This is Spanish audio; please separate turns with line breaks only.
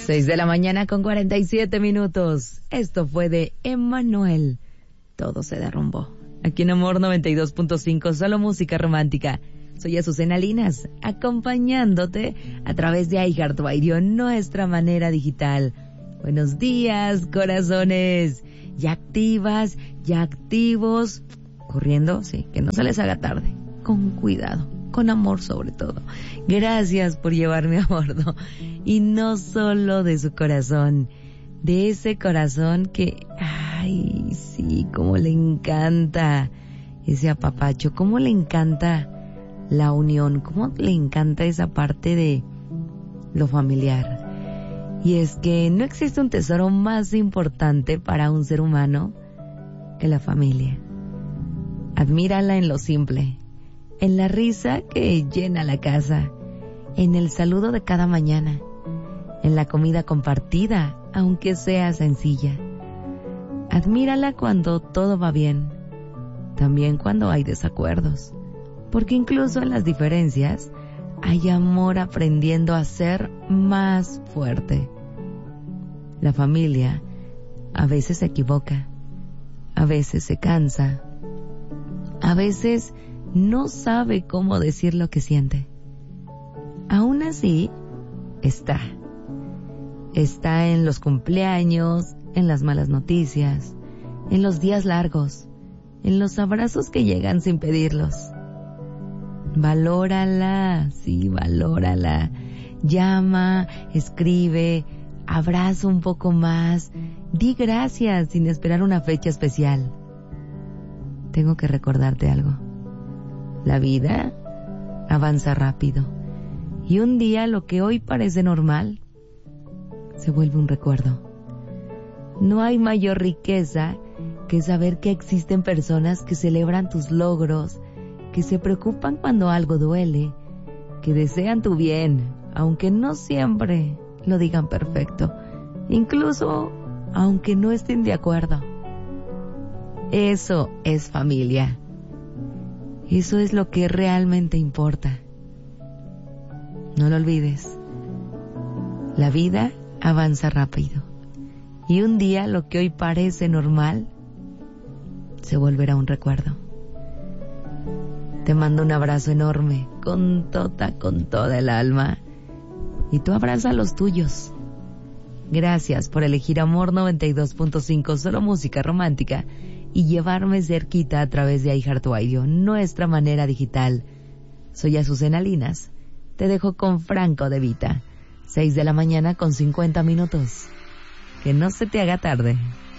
6 de la mañana con 47 minutos. Esto fue de Emmanuel. Todo se derrumbó. Aquí en Amor 92.5, solo música romántica. Soy Azucena Linas, acompañándote a través de iHeartRadio, nuestra manera digital. Buenos días, corazones. Ya activas, ya activos. Corriendo, sí, que no se les haga tarde. Con cuidado, con amor sobre todo. Gracias por llevarme a bordo. Y no solo de su corazón, de ese corazón que, ay, sí, cómo le encanta ese apapacho, cómo le encanta la unión, cómo le encanta esa parte de lo familiar. Y es que no existe un tesoro más importante para un ser humano que la familia. Admírala en lo simple, en la risa que llena la casa, en el saludo de cada mañana, en la comida compartida, aunque sea sencilla. Admírala cuando todo va bien, también cuando hay desacuerdos, porque incluso en las diferencias hay amor aprendiendo a ser más fuerte. La familia a veces se equivoca, a veces se cansa, a veces no sabe cómo decir lo que siente. Aún así, está en los cumpleaños, en las malas noticias, en los días largos, en los abrazos que llegan sin pedirlos. Valórala, sí, valórala. Llama, escribe, abraza un poco más, di gracias sin esperar una fecha especial. Tengo que recordarte algo. La vida avanza rápido y un día lo que hoy parece normal se vuelve un recuerdo. No hay mayor riqueza que saber que existen personas que celebran tus logros, que se preocupan cuando algo duele, que desean tu bien, aunque no siempre lo digan perfecto, incluso aunque no estén de acuerdo. Eso es familia. Eso es lo que realmente importa. No lo olvides. La vida avanza rápido. Y un día lo que hoy parece normal se volverá un recuerdo. Te mando un abrazo enorme, con toda el alma. Y tú abraza a los tuyos. Gracias por elegir Amor 92.5, solo música romántica, y llevarme cerquita a través de iHeartRadio, nuestra manera digital. Soy Azucena Linas. Te dejo con Franco De Vita. 6 de la mañana con 50 minutos. Que no se te haga tarde.